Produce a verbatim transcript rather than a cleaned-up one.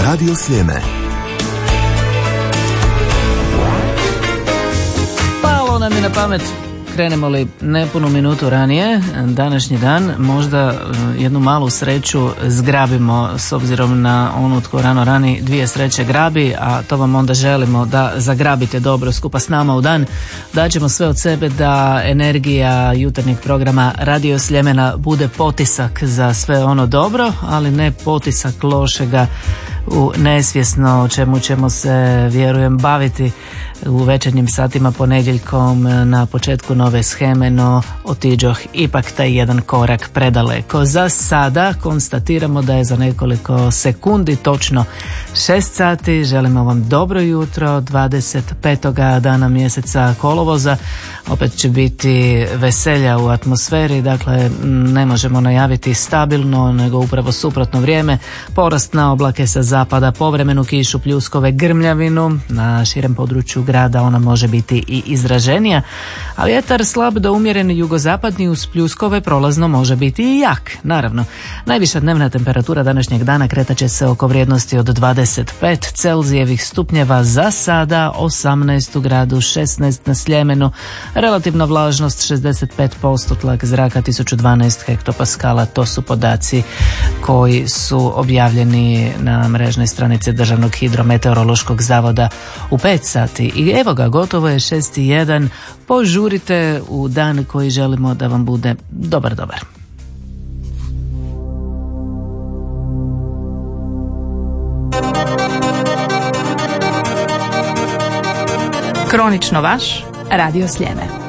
Radio Sljeme. Palo nam je na pamet. Krenemo li nepunu minutu ranije, današnji dan, možda jednu malu sreću zgrabimo, s obzirom na onu tko rano rani dvije sreće grabi, a to vam onda želimo da zagrabite dobro skupa s nama u dan. Daćemo sve od sebe da energija jutarnjeg programa Radio Sljemena bude potisak za sve ono dobro, ali ne potisak lošega u nesvjesno, o čemu ćemo se, vjerujem, baviti u večernjim satima ponedjeljkom na početku nove sheme, no otiđoh ipak taj jedan korak predaleko. Za sada konstatiramo da je za nekoliko sekundi točno šest sati. Želimo vam dobro jutro, dvadeset petoga dana mjeseca kolovoza. Opet će biti veselja u atmosferi, dakle ne možemo najaviti stabilno, nego upravo suprotno vrijeme. Porast na oblake sa zapada, povremenu kišu, pljuskove, grmljavinu. Na širem području grada ona može biti i izraženija, a vjetar slab do umjeren jugozapadni uz pljuskove prolazno može biti i jak. Naravno, najviša dnevna temperatura današnjeg dana kretat će se oko vrijednosti od dvadeset pet Celzijevih stupnjeva, za sada osamnaest u gradu, šesnaest na Sljemenu, relativna vlažnost šezdeset pet posto, tlak zraka tisuću dvanaest hektopaskala. To su podaci koji su objavljeni na mrežnoj stranici Državnog hidrometeorološkog zavoda u pet sati. I evo ga, gotovo je šest i jedan. Požurite u dan koji želimo da vam bude dobar, dobar. Kronično vaš, Radio Sljeme.